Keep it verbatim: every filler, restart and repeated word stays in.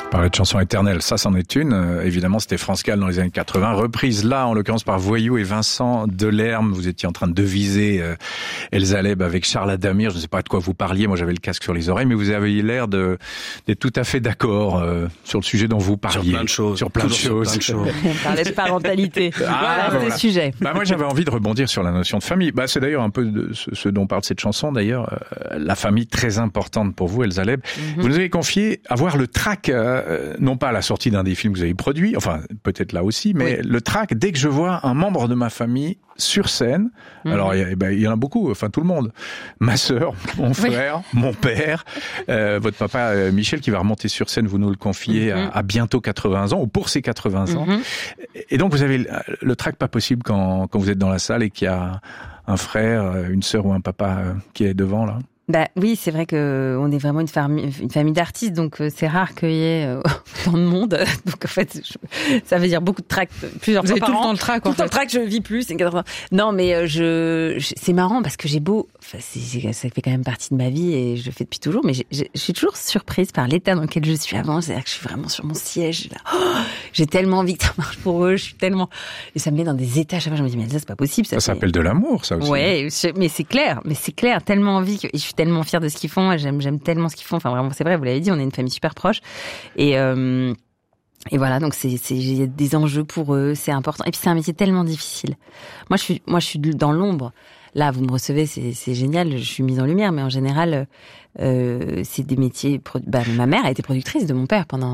Parler de chanson éternelle, ça c'en est une. Euh, évidemment, c'était France Gall dans les années quatre-vingts. Reprise là, en l'occurrence par Voyou et Vincent Delerme. Vous étiez en train de deviser euh, Elsa Leb avec Charles Adamir. Je ne sais pas de quoi vous parliez. Moi, j'avais le casque sur les oreilles, mais vous avez l'air de, d'être tout à fait d'accord euh, sur le sujet dont vous parliez. Sur plein de choses. Sur plein de choses. Sur plein de choses. On parlait de parentalité. Ah, voilà, voilà. c'est le sujet. Bah, moi, j'avais envie de rebondir sur la notion de famille. Bah, c'est d'ailleurs un peu de ce, ce dont parle cette chanson, d'ailleurs. Euh, la famille très importante pour vous, Elsa Leb. Mm-hmm. Vous nous avez confié avoir le trac, euh, non pas à la sortie d'un des films que vous avez produit, enfin, peut-être là aussi, mais oui. Le trac, dès que je vois un membre de ma famille sur scène, mm-hmm. alors il y, ben, y en a beaucoup, enfin tout le monde, ma sœur, mon frère, oui. mon père, euh, votre papa euh, Michel qui va remonter sur scène, vous nous le confiez, mm-hmm. à, à bientôt quatre-vingts ans, ou pour ses quatre-vingts ans. Mm-hmm. Et donc vous avez le, le trac pas possible quand, quand vous êtes dans la salle et qu'il y a un frère, une sœur ou un papa euh, qui est devant là. Bah oui, c'est vrai que on est vraiment une famille, une famille d'artistes, donc c'est rare qu'il y ait euh, autant de monde. Donc en fait, je, ça veut dire beaucoup de trac, plusieurs Vous fois avez par tout an. le temps le trac. Tout le temps le trac, je vis plus. C'est non, mais je, je, c'est marrant parce que j'ai beau, enfin, c'est, ça fait quand même partie de ma vie et je le fais depuis toujours. Mais j'ai, j'ai, je suis toujours surprise par l'état dans lequel je suis avant. C'est-à-dire que je suis vraiment sur mon siège. Là. Oh, j'ai tellement envie que ça marche pour eux. Je suis tellement, et ça me met dans des états. Chaque fois, je me dis mais ça c'est pas possible. Ça, ça c'est... s'appelle de l'amour, ça aussi. Ouais, mais c'est clair, mais c'est clair. Tellement envie que et je suis tellement fière de ce qu'ils font. J'aime, j'aime tellement ce qu'ils font. Enfin, vraiment, c'est vrai, vous l'avez dit, on est une famille super proche. Et, euh, et voilà, donc c'est, c'est, il y a des enjeux pour eux, c'est important. Et puis, c'est un métier tellement difficile. Moi, je suis, moi, je suis dans l'ombre. Là, vous me recevez, c'est, c'est génial, je suis mise en lumière. Mais en général, euh, c'est des métiers, bah, ma mère a été productrice de mon père pendant